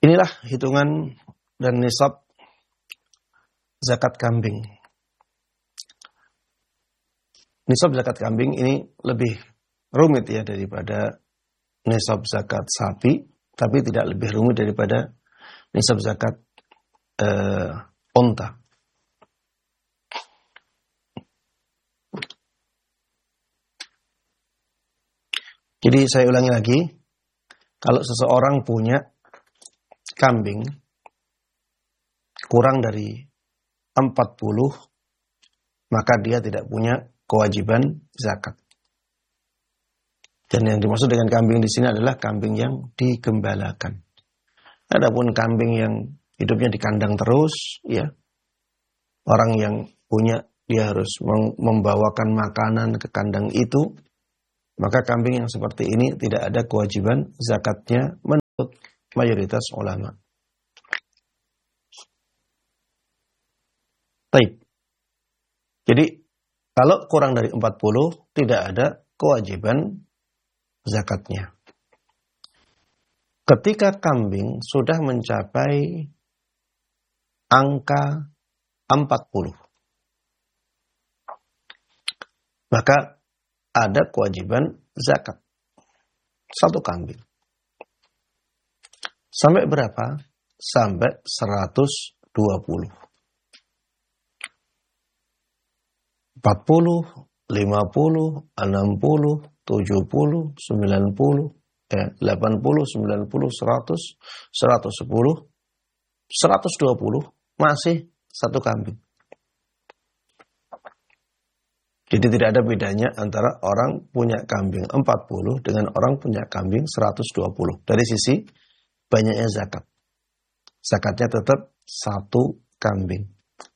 Inilah hitungan dan nisab zakat kambing. Nisab zakat kambing ini lebih rumit ya daripada nisab zakat sapi, tapi tidak lebih rumit daripada nisab zakat unta. Jadi saya ulangi lagi, kalau seseorang punya kambing kurang dari 40, maka dia tidak punya kewajiban zakat. Dan yang dimaksud dengan kambing di sini adalah kambing yang digembalakan. Adapun kambing yang hidupnya di kandang terus, ya, orang yang punya dia harus membawakan makanan ke kandang itu, maka kambing yang seperti ini tidak ada kewajiban zakatnya menurut mayoritas ulama. Baik. Jadi kalau kurang dari 40 tidak ada kewajiban zakatnya. Ketika kambing sudah mencapai angka 40, maka ada kewajiban zakat satu kambing. Sampai berapa? Sampai 120. 40, 50, 60, 70, 90, 80, 90, 100, 110, 120 masih satu kambing. Jadi tidak ada bedanya antara orang punya kambing 40 dengan orang punya kambing 120. Dari sisi banyaknya zakat. Zakatnya tetap satu kambing.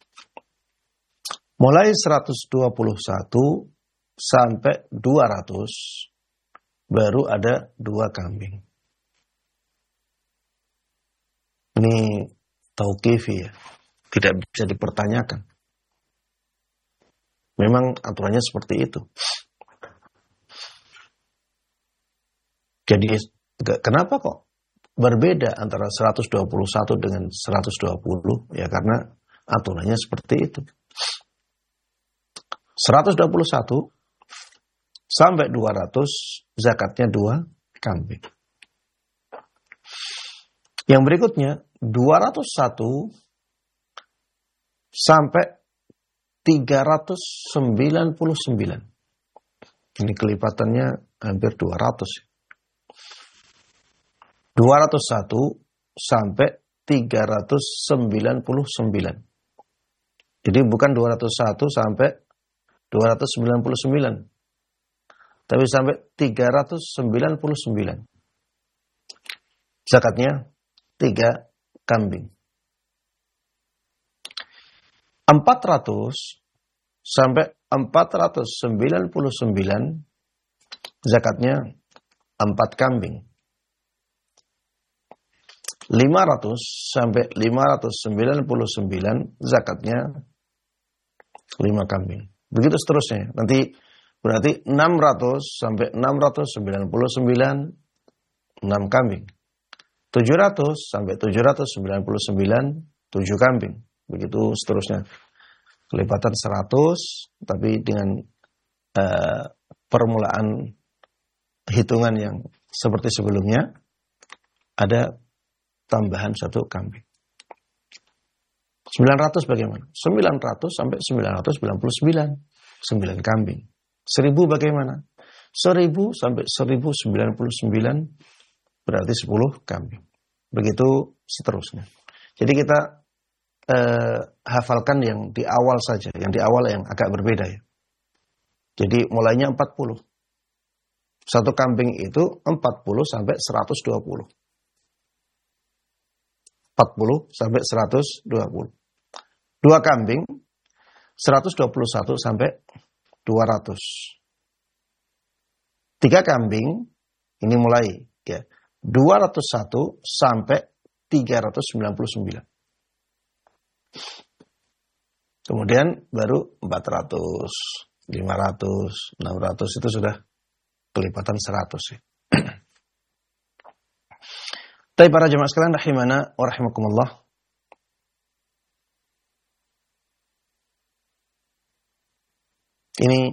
Mulai 121 sampai 200 baru ada 2 kambing. Ini tauqifi ya. Tidak bisa dipertanyakan. Memang aturannya seperti itu. Jadi kenapa kok berbeda antara 121 dengan 120? Ya karena aturannya seperti itu. 121 sampai 200 zakatnya 2 kambing. Yang berikutnya 201 sampai 399. Ini kelipatannya hampir 200. 201 sampai 399. Jadi bukan 201 sampai 299. Tapi sampai 399. Zakatnya 3 kambing. 400 sampai 499 zakatnya 4 kambing. 500 sampai 599 zakatnya 5 kambing. Begitu seterusnya. Nanti berarti 600 sampai 699 6 kambing. 700 sampai 799 7 kambing. Begitu seterusnya. Kelipatan 100 tapi dengan permulaan hitungan yang seperti sebelumnya ada tambahan 1 kambing. 900 bagaimana? 900 sampai 999 9 kambing. 1000 bagaimana? 1000 sampai 1099 berarti 10 kambing. Begitu seterusnya. Jadi kita hafalkan yang di awal saja, yang di awal yang agak berbeda ya. Jadi mulainya 40. 1 kambing itu 40 sampai 120. 40 sampai 120. 2 kambing 121 sampai 200. 3 kambing ini mulai ya 201 sampai 399. Kemudian baru 400, 500, 600 itu sudah kelipatan 100 ya. Tapi para jemaah sekalian rahimana wa rahimakumullah. Ini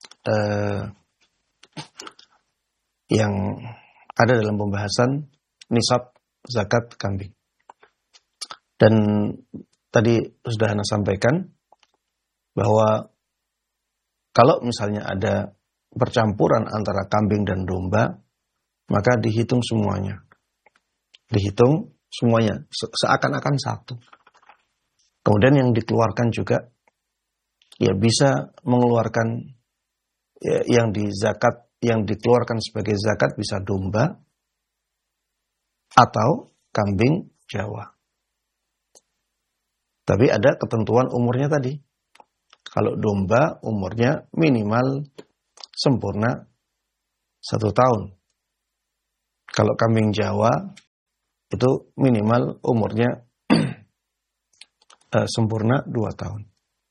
yang ada dalam pembahasan nisab zakat kambing. Dan tadi sudah Anda sampaikan bahwa kalau misalnya ada percampuran antara kambing dan domba, maka dihitung semuanya. Dihitung semuanya seakan-akan satu. Kemudian yang dikeluarkan juga ya bisa mengeluarkan ya, yang dikeluarkan sebagai zakat bisa domba atau kambing Jawa. Tapi ada ketentuan umurnya tadi. Kalau domba umurnya minimal sempurna 1 tahun. Kalau kambing Jawa itu minimal umurnya sempurna 2 tahun.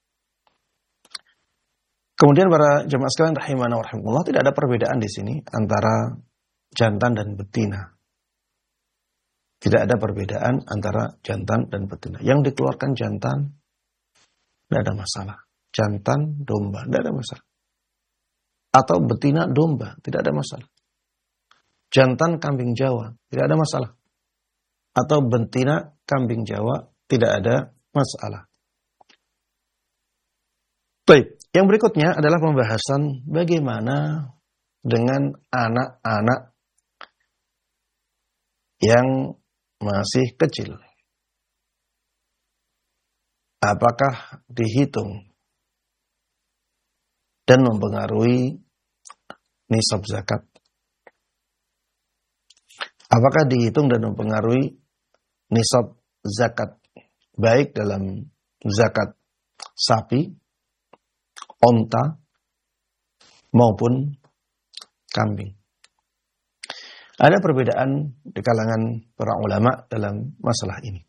Kemudian para jemaah sekalian rahimana wa rahimakumullah, tidak ada perbedaan di sini antara jantan dan betina. Tidak ada perbedaan antara jantan dan betina. Yang dikeluarkan jantan tidak ada masalah. Jantan domba tidak ada masalah. Atau betina domba tidak ada masalah. Jantan kambing Jawa tidak ada masalah. Atau betina kambing Jawa tidak ada masalah. Baik. Yang berikutnya adalah pembahasan bagaimana dengan anak-anak yang masih kecil. Apakah dihitung dan mempengaruhi nisab zakat? Apakah dihitung dan mempengaruhi nisab zakat, baik dalam zakat sapi, onta, maupun kambing? Ada perbedaan di kalangan para ulama dalam masalah ini.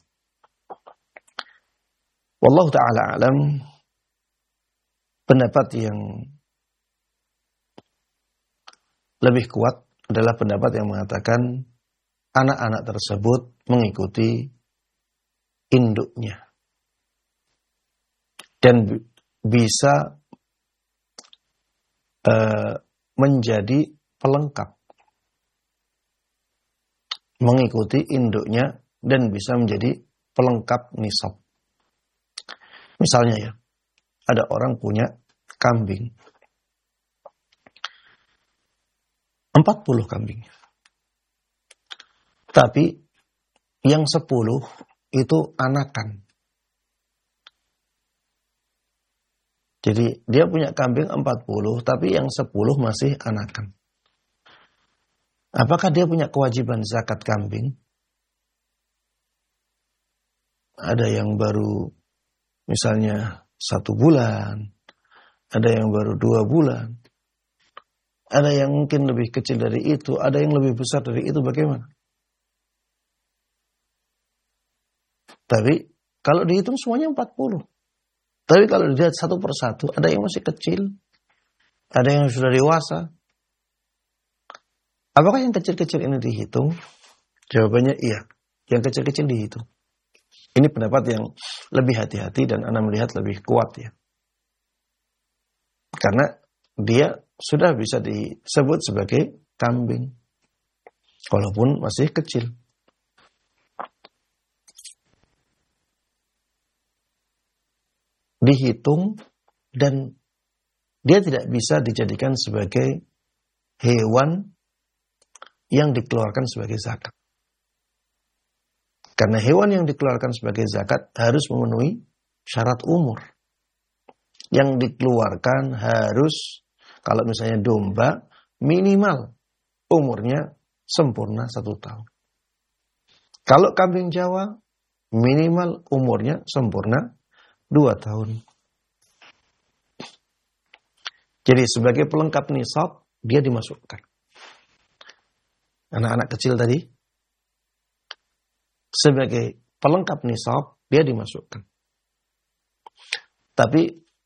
Wallahu ta'ala alam, pendapat yang lebih kuat adalah pendapat yang mengatakan anak-anak tersebut mengikuti induknya dan bisa menjadi pelengkap, mengikuti induknya dan bisa menjadi pelengkap nisab. Misalnya ya, ada orang punya kambing 40 kambing, tapi yang 10 itu anakan. Jadi dia punya kambing 40, tapi yang 10 masih anakan. Apakah dia punya kewajiban zakat kambing? Ada yang baru misalnya 1 bulan, ada yang baru 2 bulan, ada yang mungkin lebih kecil dari itu, ada yang lebih besar dari itu, bagaimana? Tapi kalau dihitung semuanya 40. Tapi kalau dilihat satu persatu, ada yang masih kecil, ada yang sudah dewasa. Apakah yang kecil-kecil ini dihitung? Jawabannya iya, yang kecil-kecil dihitung. Ini pendapat yang lebih hati-hati dan Anda melihat lebih kuat ya. Karena dia sudah bisa disebut sebagai kambing, walaupun masih kecil. Dihitung dan dia tidak bisa dijadikan sebagai hewan yang dikeluarkan sebagai zakat. Karena hewan yang dikeluarkan sebagai zakat harus memenuhi syarat umur. Yang dikeluarkan harus, kalau misalnya domba, minimal umurnya sempurna 1 tahun. Kalau kambing Jawa, minimal umurnya sempurna 2 tahun. Jadi sebagai pelengkap nisab, dia dimasukkan. Anak-anak kecil tadi, sebagai pelengkap nisab, dia dimasukkan. Tapi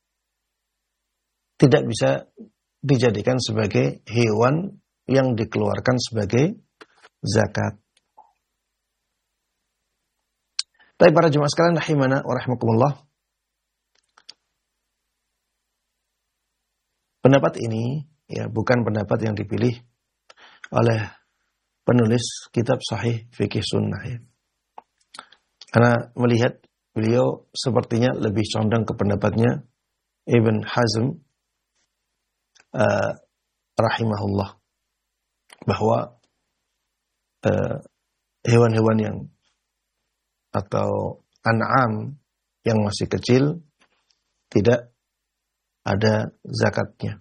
tidak bisa dijadikan sebagai hewan yang dikeluarkan sebagai zakat. Tapi para jemaah sekalian rahimana wa rahimakumullah, pendapat ini ya bukan pendapat yang dipilih oleh penulis kitab Sahih Fikih Sunnah ya. Karena melihat beliau sepertinya lebih condong ke pendapatnya Ibn Hazm rahimahullah, bahwa hewan-hewan yang atau an'am yang masih kecil tidak ada zakatnya.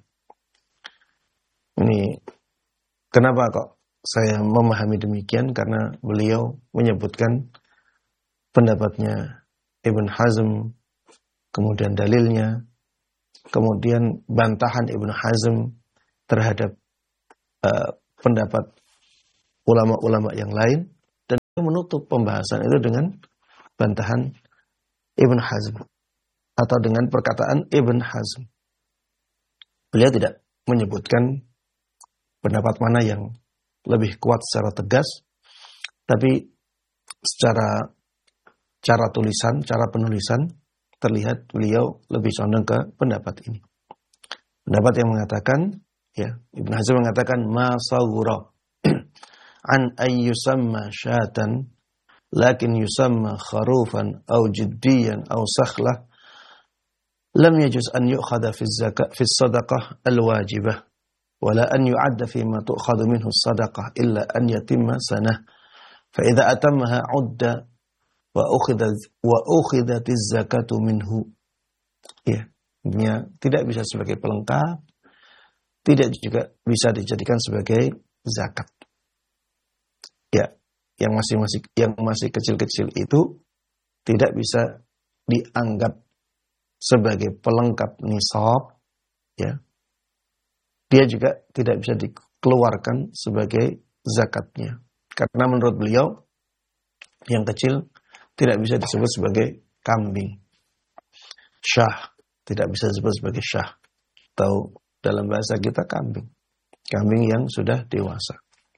Ini kenapa kok saya memahami demikian? Karena beliau menyebutkan pendapatnya Ibn Hazm, kemudian dalilnya, kemudian bantahan Ibn Hazm terhadap pendapat ulama-ulama yang lain, dan menutup pembahasan itu dengan bantahan Ibn Hazm atau dengan perkataan Ibn Hazm. Beliau tidak menyebutkan pendapat mana yang lebih kuat secara tegas, tapi secara cara tulisan, cara penulisan terlihat beliau lebih condong ke pendapat ini. Pendapat yang mengatakan, ya, Ibn Hazm mengatakan ma sawra an ay yusamma syatan lakin yusamma kharufan aw jiddiyan aw sakhlah lam yajuz an yu'khadha fi zakat fi sadaqah al-wajibah wala an yu'adda fi ma tu'khadhu minhu sadaqah illa an yatimma sanah fa idza atammaha 'udda wa ukhidatiz zakatu minhu. Ya, artinya tidak bisa sebagai pelengkap, tidak juga bisa dijadikan sebagai zakat. Ya, yang masih kecil-kecil itu tidak bisa dianggap sebagai pelengkap nisab, ya. Dia juga tidak bisa dikeluarkan sebagai zakatnya. Karena menurut beliau yang kecil tidak bisa disebut sebagai kambing. Syah tidak bisa disebut sebagai syah. Atau dalam bahasa kita kambing. Kambing yang sudah dewasa.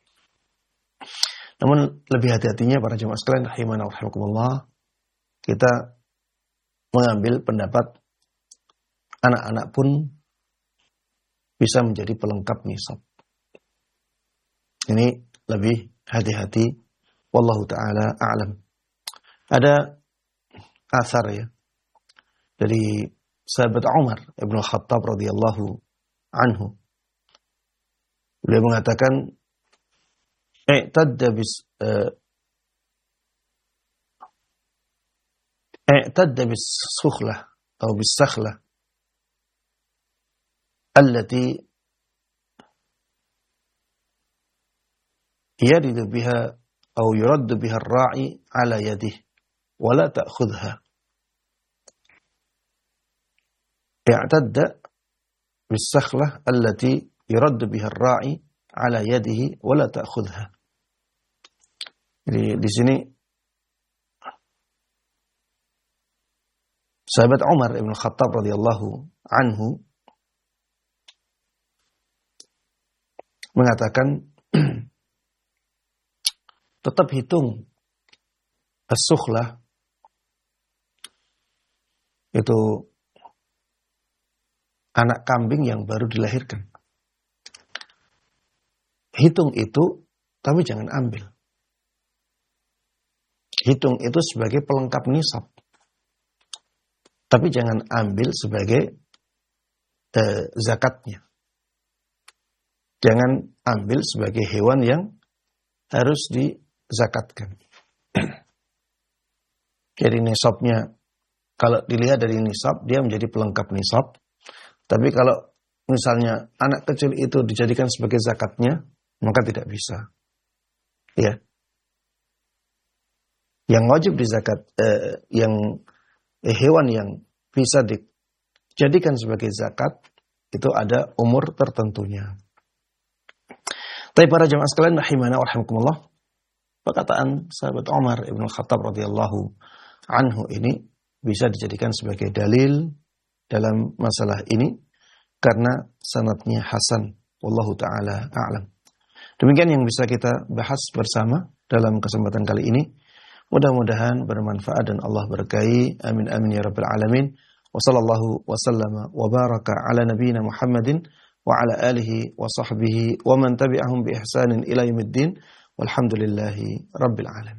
Namun lebih hati-hatinya para jemaah sekalian rahimana wa rahimakumullah, kita mengambil pendapat anak-anak pun bisa menjadi pelengkap nisab. Ini lebih hati-hati. Wallahu ta'ala a'lam. Ada asar ya dari sahabat Umar Ibn Khattab radhiyallahu anhu. Beliau mengatakan i'tadda bis sukhlah atau bis sakhlah allati yaridu biha atau yuraddu biha ar-ra'i ala yadihi ولا تأخذها. اعتد بالسخلة التي يرد بها الراعي على يده ولا تأخذها. Jadi di sini sahabat Umar Ibn Khattab radhiyallahu anhu mengatakan tetap hitung as-sukhlah itu anak kambing yang baru dilahirkan. Hitung itu, tapi jangan ambil. Hitung itu sebagai pelengkap nisab. Tapi jangan ambil sebagai zakatnya. Jangan ambil sebagai hewan yang harus dizakatkan. Jadi nisabnya, kalau dilihat dari nisab, dia menjadi pelengkap nisab. Tapi kalau misalnya anak kecil itu dijadikan sebagai zakatnya, maka tidak bisa. Ya. Yang wajib dizakat, hewan yang bisa dijadikan sebagai zakat, itu ada umur tertentunya. Tapi para jemaah sekalian rahimana wa rahimakumullah, perkataan sahabat Umar Ibn Khattab radhiyallahu anhu ini bisa dijadikan sebagai dalil dalam masalah ini karena sanadnya hasan. Wallahu ta'ala a'lam. Demikian yang bisa kita bahas bersama dalam kesempatan kali ini. Mudah-mudahan bermanfaat dan Allah berkahi. Amin amin ya rabbal alamin. Wa sallallahu wa sallama wa baraka ala nabiyyina Muhammadin wa ala alihi wa sahbihi wa man tabi'ahum bi ihsanin ila yaumiddin. Walhamdulillahi rabbil alamin.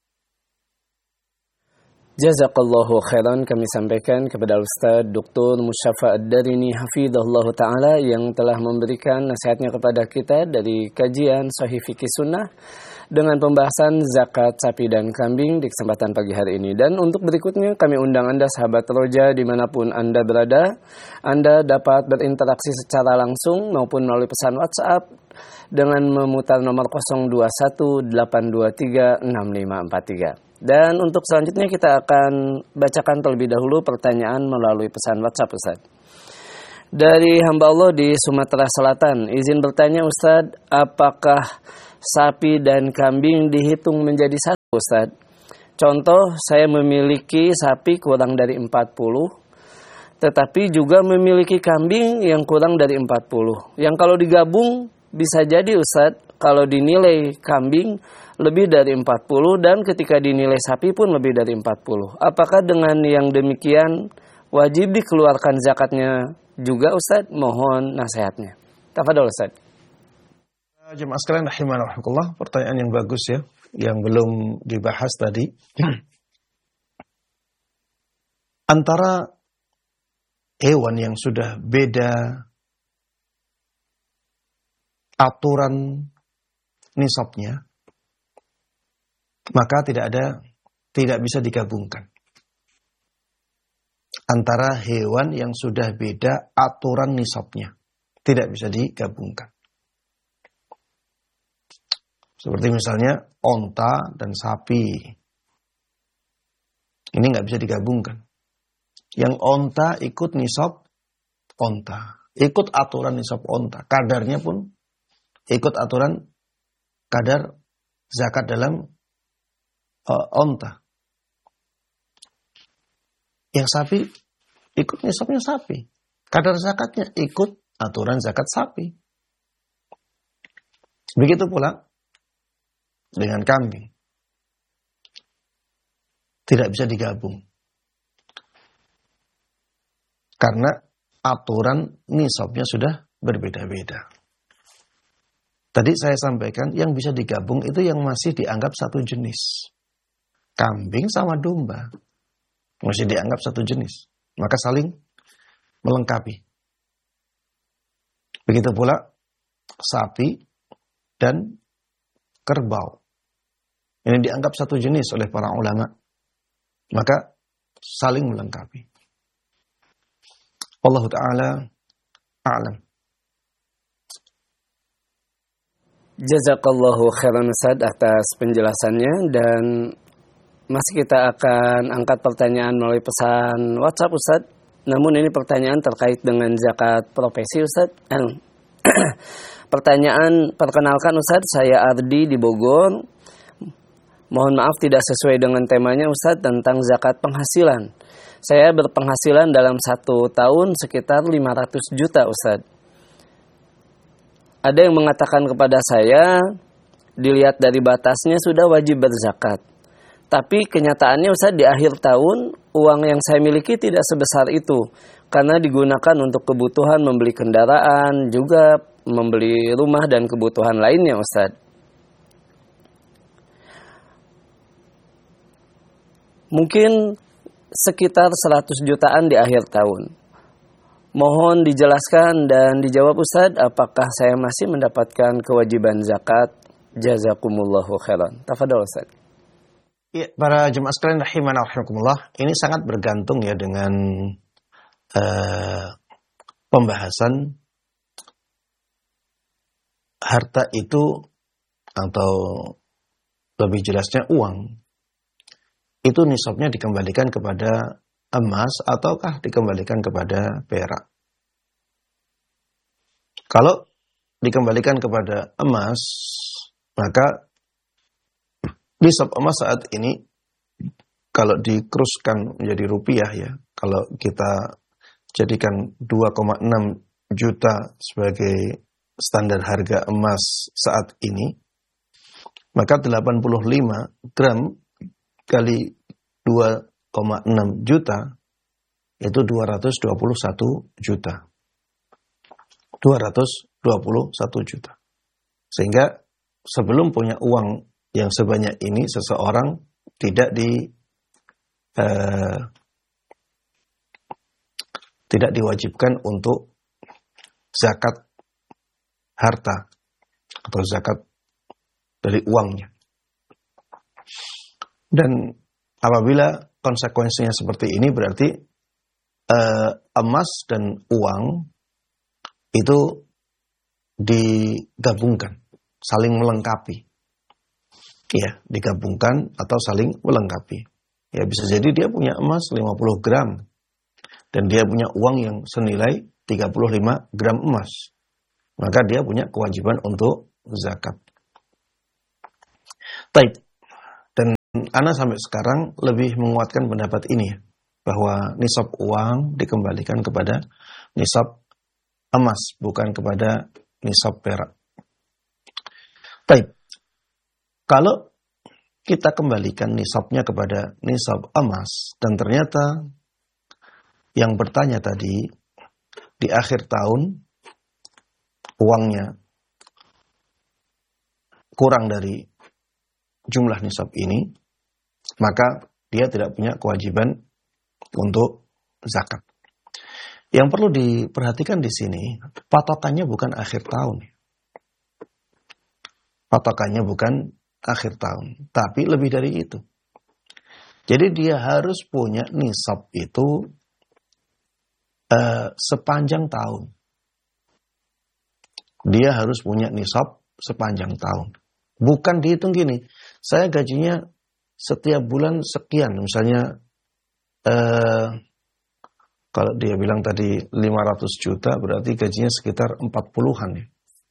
Jazakallahu khairan, kami sampaikan kepada Ustaz Dr. Musyafa Ad-Darini hafizahullah ta'ala yang telah memberikan nasihatnya kepada kita dari kajian Sahih Fikih Sunnah dengan pembahasan zakat sapi dan kambing di kesempatan pagi hari ini. Dan untuk berikutnya kami undang Anda sahabat Roja dimanapun Anda berada. Anda dapat berinteraksi secara langsung maupun melalui pesan WhatsApp dengan memutar nomor 021-823-6543. Dan untuk selanjutnya kita akan bacakan terlebih dahulu pertanyaan melalui pesan WhatsApp, Ustaz. Dari hamba Allah di Sumatera Selatan, izin bertanya Ustaz, apakah sapi dan kambing dihitung menjadi satu, Ustaz? Contoh, saya memiliki sapi kurang dari 40, tetapi juga memiliki kambing yang kurang dari 40. Yang kalau digabung bisa jadi Ustaz, kalau dinilai kambing lebih dari 40 dan ketika dinilai sapi pun lebih dari 40. Apakah dengan yang demikian wajib dikeluarkan zakatnya juga Ustaz? Mohon nasihatnya. Tafadhol Ustaz. Jemaah sekalian rahimanallah, pertanyaan yang bagus ya, yang belum dibahas tadi. Antara hewan yang sudah beda aturan nisabnya, maka tidak bisa digabungkan. Antara hewan yang sudah beda aturan nisabnya, tidak bisa digabungkan. Seperti misalnya onta dan sapi. Ini nggak bisa digabungkan. Yang onta ikut nisab onta, ikut aturan nisab onta, kadarnya pun ikut aturan kadar zakat dalam onta. Yang sapi ikut nisabnya sapi, kadar zakatnya ikut aturan zakat sapi. Begitu pula dengan kambing, tidak bisa digabung karena aturan nisabnya sudah berbeda-beda. Tadi saya sampaikan yang bisa digabung itu yang masih dianggap satu jenis. Kambing sama domba masih dianggap satu jenis, maka saling melengkapi. Begitu pula sapi dan kerbau. Ini dianggap satu jenis oleh para ulama, maka saling melengkapi. Wallahu ta'ala a'lam. Jazakallahu khairan Ustaz atas penjelasannya, dan masih kita akan angkat pertanyaan melalui pesan WhatsApp Ustaz. Namun ini pertanyaan terkait dengan zakat profesi Ustaz. Pertanyaan, perkenalkan Ustaz, saya Ardi di Bogor. Mohon maaf tidak sesuai dengan temanya Ustaz tentang zakat penghasilan. Saya berpenghasilan dalam 1 tahun sekitar 500 juta Ustaz. Ada yang mengatakan kepada saya, dilihat dari batasnya sudah wajib berzakat. Tapi kenyataannya Ustaz, di akhir tahun uang yang saya miliki tidak sebesar itu. Karena digunakan untuk kebutuhan membeli kendaraan, juga membeli rumah dan kebutuhan lainnya Ustaz. Mungkin sekitar 100 jutaan di akhir tahun. Mohon dijelaskan dan dijawab Ustaz, apakah saya masih mendapatkan kewajiban zakat? Jazakumullahu khairan. Tafadhol Ustaz. Ya, para jemaah sekalian rahimana rahimakumullah, ini sangat bergantung ya dengan pembahasan harta itu, atau lebih jelasnya uang. Itu nisabnya dikembalikan kepada emas ataukah dikembalikan kepada perak. Kalau dikembalikan kepada emas, maka nisab emas saat ini kalau dikuruskan menjadi rupiah ya, kalau kita jadikan 2,6 juta sebagai standar harga emas saat ini, maka 85 gram kali 2,6 juta itu 221 juta. 221 juta. Sehingga sebelum punya uang yang sebanyak ini, seseorang tidak diwajibkan untuk zakat harta atau zakat dari uangnya. Dan apabila konsekuensinya seperti ini, berarti emas dan uang itu digabungkan, saling melengkapi. Ya, digabungkan atau saling melengkapi. Ya, bisa jadi dia punya emas 50 gram dan dia punya uang yang senilai 35 gram emas. Maka dia punya kewajiban untuk zakat. Baik. Dan ana sampai sekarang lebih menguatkan pendapat ini, bahwa nisab uang dikembalikan kepada nisab emas, bukan kepada nisab perak. Baik. Kalau kita kembalikan nisabnya kepada nisab emas, dan ternyata yang bertanya tadi di akhir tahun uangnya kurang dari jumlah nisab ini, maka dia tidak punya kewajiban untuk zakat. Yang perlu diperhatikan di sini, patokannya bukan akhir tahun. Patokannya bukan akhir tahun, tapi lebih dari itu. Jadi dia harus punya nisab itu sepanjang tahun. Dia harus punya nisab sepanjang tahun. Bukan dihitung gini, saya gajinya setiap bulan sekian, misalnya kalau dia bilang tadi 500 juta, berarti gajinya sekitar 40-an ya.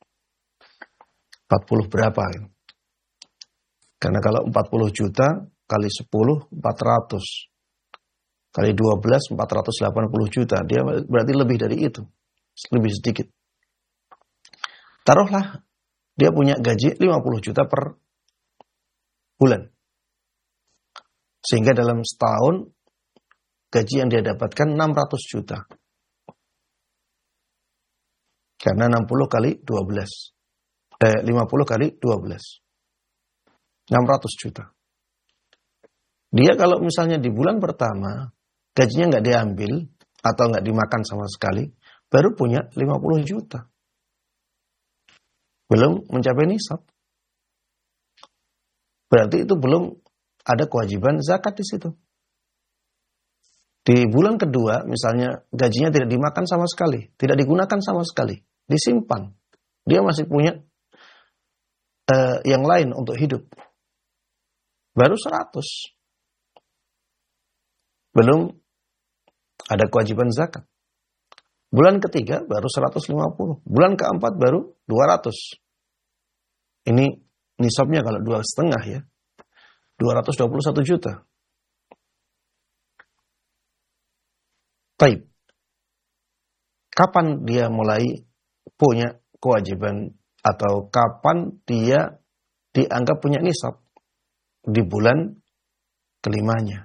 40 berapa ya? Karena kalau 40 juta kali 10, 400. Kali 12, 480 juta. Dia berarti lebih dari itu. Lebih sedikit. Taruhlah dia punya gaji 50 juta per bulan. Sehingga dalam setahun gaji yang dia dapatkan 600 juta. Karena 60 kali 12. 50 kali 12. 600 juta. Dia kalau misalnya di bulan pertama gajinya nggak diambil atau nggak dimakan sama sekali, baru punya 50 juta. Belum mencapai nisab. Berarti itu belum ada kewajiban zakat di situ. Di bulan kedua misalnya gajinya tidak dimakan sama sekali, tidak digunakan sama sekali, disimpan. Dia masih punya yang lain untuk hidup. Baru 100. Belum ada kewajiban zakat. Bulan ketiga baru 150. Bulan keempat baru 200. Ini nisabnya kalau 2,5 ya. 221 juta. Baik. Kapan dia mulai punya kewajiban atau kapan dia dianggap punya nisab? Di bulan kelimanya.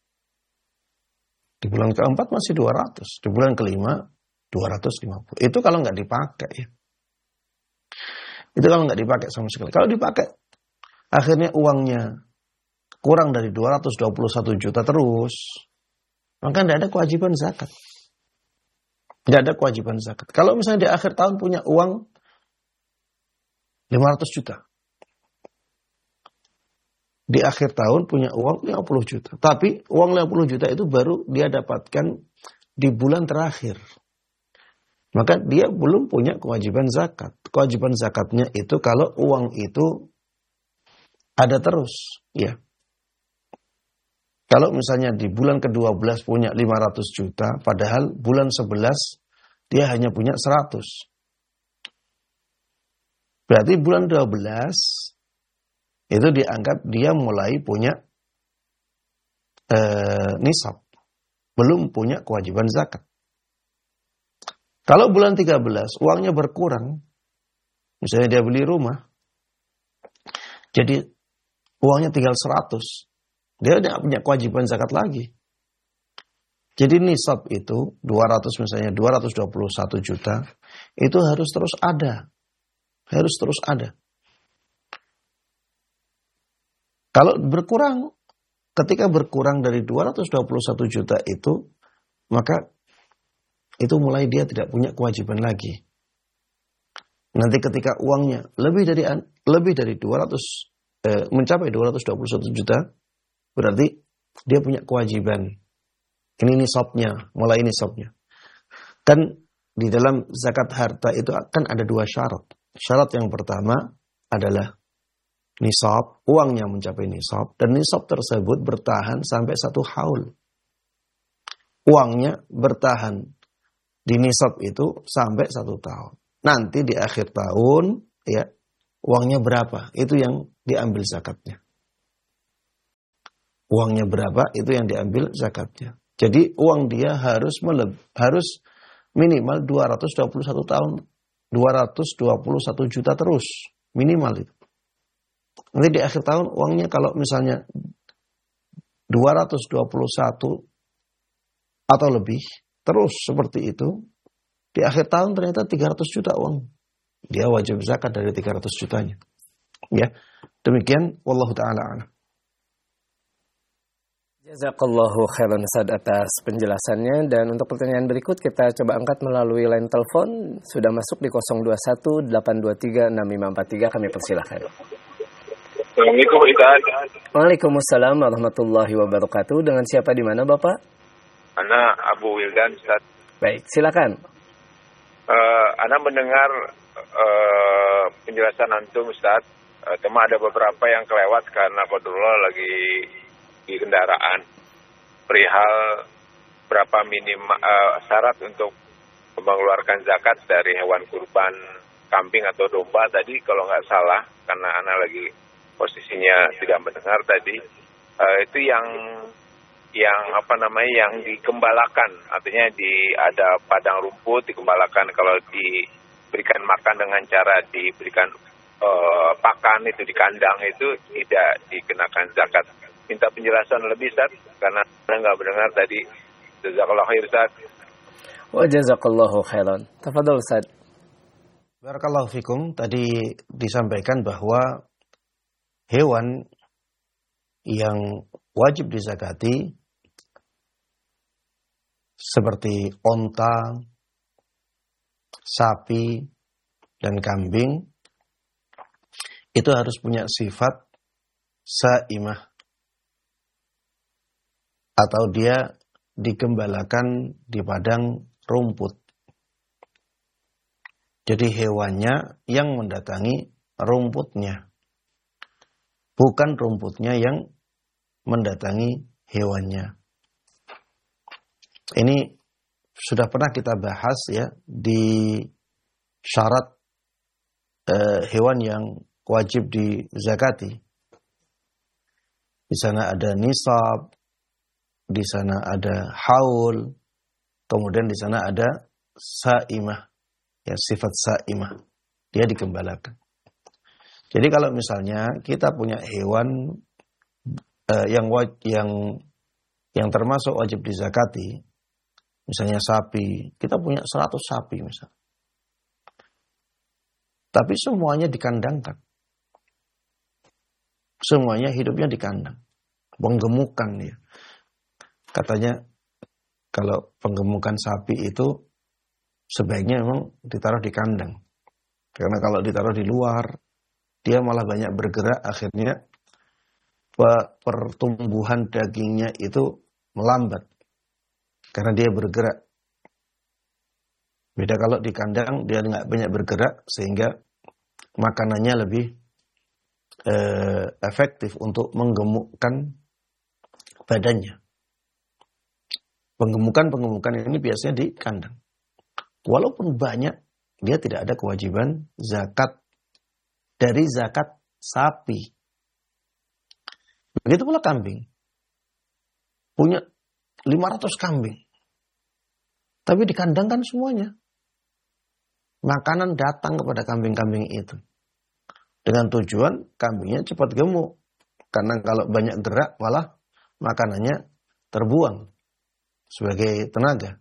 Di bulan keempat masih 200. Di bulan kelima 250. Itu kalau nggak dipakai ya. Itu kalau nggak dipakai sama sekali. Kalau dipakai, akhirnya uangnya kurang dari 221 juta terus, maka nggak ada kewajiban zakat. Nggak ada kewajiban zakat. Kalau misalnya di akhir tahun punya uang 500 juta. Di akhir tahun punya uang 50 juta. Tapi uang 50 juta itu baru dia dapatkan di bulan terakhir. Maka dia belum punya kewajiban zakat. Kewajiban zakatnya itu kalau uang itu ada terus. Ya. Kalau misalnya di bulan ke-12 punya 500 juta, padahal bulan 11 dia hanya punya 100. Berarti bulan 12 itu dianggap dia mulai punya nisab. Belum punya kewajiban zakat. Kalau bulan 13 uangnya berkurang, misalnya dia beli rumah, jadi uangnya tinggal 100. Dia tidak punya kewajiban zakat lagi. Jadi nisab itu 221 juta itu harus terus ada. Harus terus ada. Kalau berkurang, ketika berkurang dari 221 juta itu, maka itu mulai dia tidak punya kewajiban lagi. Nanti ketika uangnya lebih dari 200 mencapai 221 juta, berarti dia punya kewajiban. Ini nisabnya, mulai nisabnya. Dan di dalam zakat harta itu akan ada 2 syarat. Syarat yang pertama adalah nisab, uangnya mencapai nisab, dan nisab tersebut bertahan sampai 1 haul. Uangnya bertahan di nisab itu sampai 1 tahun. Nanti di akhir tahun, ya, uangnya berapa? Itu yang diambil zakatnya. Uangnya berapa? Itu yang diambil zakatnya. Jadi uang dia harus minimal 221 tahun, 221 juta terus, minimal itu. Nanti di akhir tahun uangnya kalau misalnya 221 atau lebih, terus seperti itu, di akhir tahun ternyata 300 juta uang. Dia wajib zakat dari 300 jutanya. Ya, demikian wallahu ta'ala a'lam. Jazakallahu khairan Ustaz atas penjelasannya, dan untuk pertanyaan berikut kita coba angkat melalui line telepon. Sudah masuk di 021 823 6543, kami persilahkan. Assalamualaikum Ustaz. Waalaikumsalam warahmatullahi wabarakatuh. Dengan siapa di mana Bapak? Ana Abu Wildan Ustaz. Baik, silakan. Ana mendengar penjelasan antum Ustaz. Cuma ada beberapa yang kelewat karena qadarullah lagi di kendaraan. Perihal berapa syarat untuk mengeluarkan zakat dari hewan kurban kambing atau domba tadi kalau nggak salah, karena Ana lagi posisinya tidak mendengar tadi. Itu yang dikembalakan, artinya ada padang rumput dikembalakan. Kalau diberikan makan dengan cara diberikan pakan itu di kandang itu tidak dikenakan zakat. Minta penjelasan lebih Ustaz, karena saya nggak mendengar tadi. Jazakallahu khair Ustaz. Wa jazakallahu khairan. Tafadhol Ustaz. Barakallahu fikum. Tadi disampaikan bahwa hewan yang wajib dizakati seperti onta, sapi, dan kambing itu harus punya sifat saimah, atau dia digembalakan di padang rumput. Jadi hewannya yang mendatangi rumputnya, bukan rumputnya yang mendatangi hewannya. Ini sudah pernah kita bahas ya di syarat hewan yang wajib dizakati. Di sana ada nisab, di sana ada haul, kemudian di sana ada saimah, ya sifat saimah, dia digembalakan. Jadi kalau misalnya kita punya hewan yang termasuk wajib dizakati, misalnya sapi, kita punya 100 sapi misalnya. Tapi semuanya dikandangkan. Semuanya hidupnya di kandang. Penggemukan ya. Katanya kalau penggemukan sapi itu sebaiknya memang ditaruh di kandang. Karena kalau ditaruh di luar, dia malah banyak bergerak, akhirnya pertumbuhan dagingnya itu melambat. Karena dia bergerak. Beda kalau di kandang, dia nggak banyak bergerak, sehingga makanannya lebih efektif untuk menggemukkan badannya. Penggemukan ini biasanya di kandang. Walaupun banyak, dia tidak ada kewajiban zakat dari zakat sapi. Begitu pula kambing. Punya 500 kambing. Tapi dikandangkan semuanya. Makanan datang kepada kambing-kambing itu. Dengan tujuan kambingnya cepat gemuk. Karena kalau banyak gerak malah makanannya terbuang sebagai tenaga.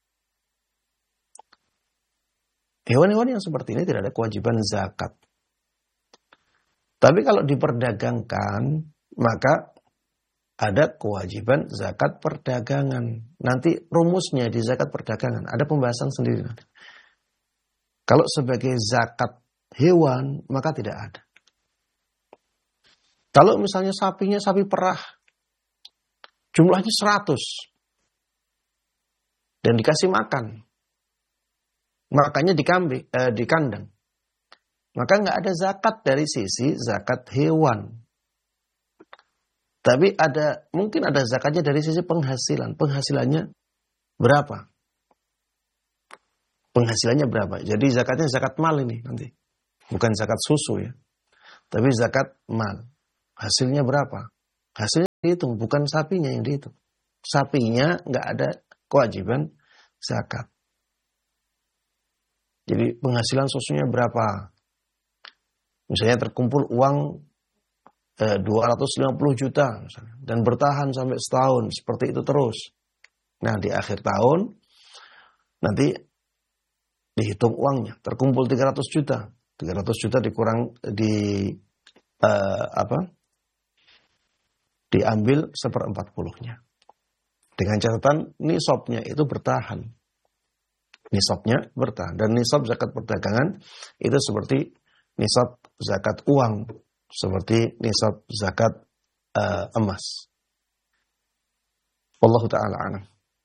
Hewan-hewan yang seperti ini tidak ada kewajiban zakat. Tapi kalau diperdagangkan, maka ada kewajiban zakat perdagangan. Nanti rumusnya di zakat perdagangan, ada pembahasan sendiri nanti. Kalau sebagai zakat hewan, maka tidak ada. Kalau misalnya sapinya sapi perah, jumlahnya 100, dan dikasih makan, makanya di kandang, maka nggak ada zakat dari sisi zakat hewan. Tapi mungkin ada zakatnya dari sisi penghasilan. Penghasilannya berapa? Penghasilannya berapa? Jadi zakatnya zakat mal ini nanti. Bukan zakat susu ya. Tapi zakat mal. Hasilnya berapa? Hasilnya dihitung, bukan sapinya yang dihitung. Sapinya nggak ada kewajiban zakat. Jadi penghasilan susunya berapa? Misalnya terkumpul uang 250 juta misalnya, dan bertahan sampai setahun, seperti itu terus. Nah di akhir tahun nanti dihitung uangnya, terkumpul 300 juta. 300 juta dikurang diambil 1/40-nya. Dengan catatan nisabnya itu bertahan. Nisabnya bertahan. Dan nisab zakat perdagangan itu seperti nisab zakat uang. Seperti nisab zakat emas. Wallahu ta'ala a'lam.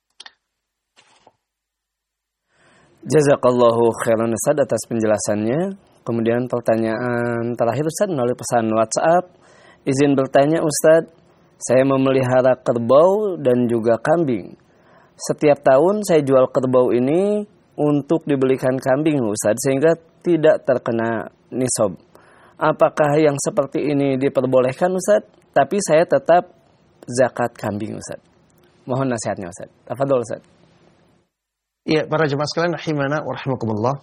Jazakallahu khairan Ustaz atas penjelasannya. Kemudian pertanyaan terakhir Ustaz melalui pesan WhatsApp. Izin bertanya Ustaz, saya memelihara kerbau dan juga kambing. Setiap tahun saya jual kerbau ini untuk dibelikan kambing Ustaz, sehingga tidak terkena nisab. Apakah yang seperti ini diperbolehkan Ustaz? Tapi saya tetap zakat kambing Ustaz. Mohon nasihatnya Ustaz. Tafadhol Ustaz. Iya, para jemaah sekalian rahimana wa rahimakumullah.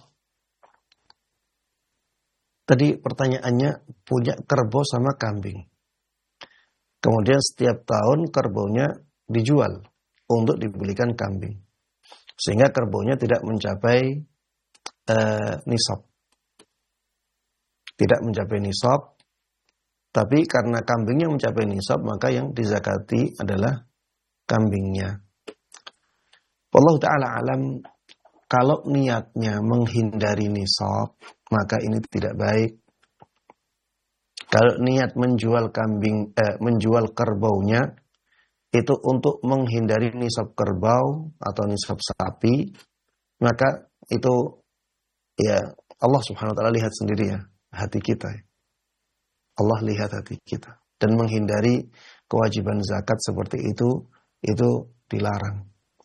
Tadi pertanyaannya punya kerbau sama kambing. Kemudian setiap tahun kerbaunya dijual untuk dibelikan kambing. Sehingga kerbaunya tidak mencapai nisab. Tidak mencapai nisab. Tapi karena kambingnya mencapai nisab, maka yang dizakati adalah kambingnya. Wallahu ta'ala alam, kalau niatnya menghindari nisab, maka ini tidak baik. Kalau niat menjual menjual kerbaunya itu untuk menghindari nisab kerbau atau nisab sapi, maka itu ya Allah Subhanahu wa taala lihat sendiri ya hati kita. Allah lihat hati kita, dan menghindari kewajiban zakat seperti itu dilarang.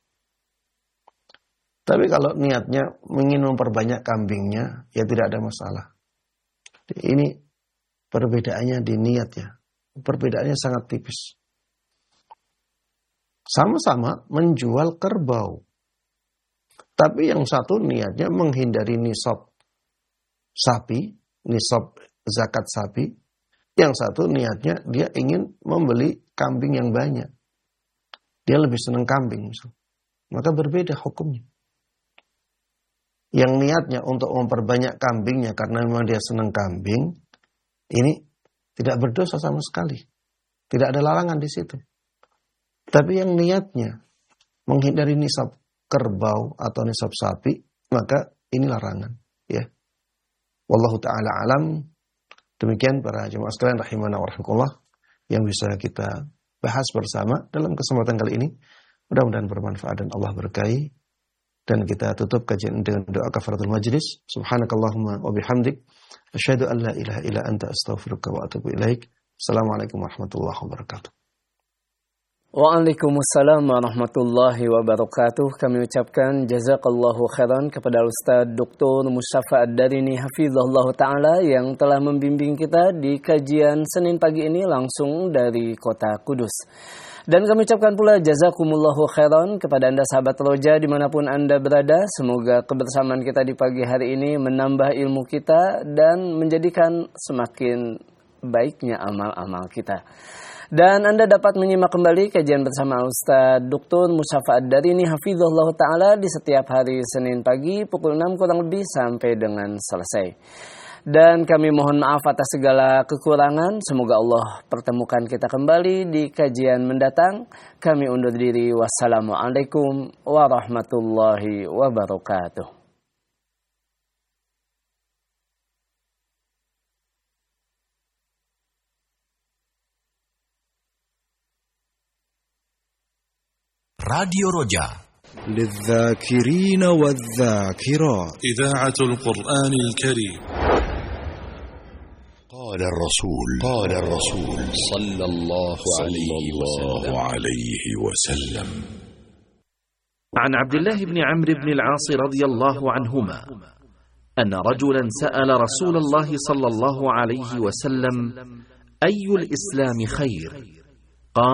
Tapi kalau niatnya ingin memperbanyak kambingnya, ya tidak ada masalah. Ini perbedaannya di niat ya. Perbedaannya sangat tipis. Sama-sama menjual kerbau. Tapi yang satu niatnya menghindari nisab sapi, nisab zakat sapi. Yang satu niatnya dia ingin membeli kambing yang banyak. Dia lebih senang kambing misalnya. Maka berbeda hukumnya. Yang niatnya untuk memperbanyak kambingnya karena memang dia senang kambing, ini tidak berdosa sama sekali. Tidak ada larangan di situ. Tapi yang niatnya menghindari nisab kerbau atau nisab sapi, maka ini larangan. Ya. Wallahu ta'ala alam. Demikian para jemaah sekalian rahimana wa rahimakumullah yang bisa kita bahas bersama dalam kesempatan kali ini. Mudah-mudahan bermanfaat dan Allah berkahi. Dan kita tutup kajian dengan doa kafaratul majlis. Subhanakallahumma wa bihamdik. Asyhadu an la ilaha illa anta astaghfiruka wa atubu ilaik. Assalamualaikum warahmatullahi wabarakatuh. Waalaikumsalam warahmatullahi wabarakatuh. Kami ucapkan jazakallahu khairan kepada Ustaz Dr. Mustafa Ad-Darini hafizahullah ta'ala yang telah membimbing kita di kajian Senin pagi ini langsung dari kota Kudus. Dan kami ucapkan pula jazakumullahu khairan kepada Anda sahabat Roja dimanapun Anda berada. Semoga kebersamaan kita di pagi hari ini menambah ilmu kita dan menjadikan semakin baiknya amal-amal kita. Dan Anda dapat menyimak kembali kajian bersama Ustaz Dr. Musyafa Ad-Darini hafizahullah ta'ala di setiap hari Senin pagi pukul 6 kurang lebih sampai dengan selesai. Dan kami mohon maaf atas segala kekurangan. Semoga Allah pertemukan kita kembali di kajian mendatang. Kami undur diri. Wassalamualaikum warahmatullahi wabarakatuh. راديو رجاء للذاكرين والذاكرات إذاعة القرآن الكريم. قال الرسول صلى الله عليه وسلم عن عبد الله بن عمرو بن العاص رضي الله عنهما أن رجلا سأل رسول الله صلى الله عليه وسلم: أي الإسلام خير؟